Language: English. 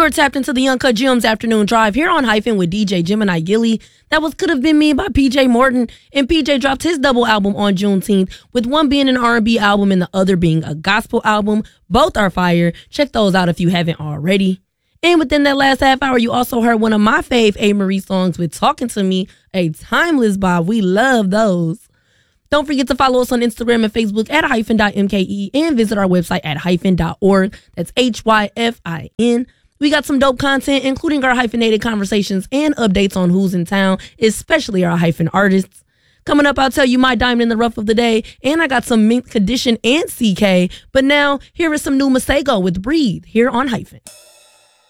You're tapped into the Uncut Gems Afternoon Drive here on Hyphen with DJ Gemini Gilly. That was Could Have Been Me by PJ Morton, and PJ dropped his double album on Juneteenth, with one being an R&B album and the other being a gospel album. Both are fire. Check those out if you haven't already. And within that last half hour, you also heard one of my fave A. Marie songs with Talking to Me, a timeless bop. We love those. Don't forget to follow us on Instagram and Facebook at hyphen.mke and visit our website at hyphen.org. That's HYFIN. We got some dope content, including our hyphenated conversations and updates on who's in town, especially our hyphen artists. Coming up, I'll tell you my diamond in the rough of the day, and I got some Mint Condition and CK. But now, here is some new Masego with Breathe here on Hyphen.